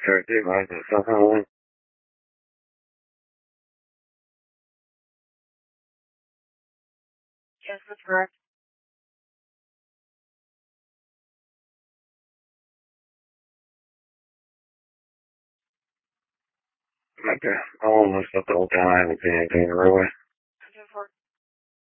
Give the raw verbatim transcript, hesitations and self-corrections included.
Sorry, do you mind something? Yes, that's correct. Okay. I almost up the whole time. I haven't seen anything really.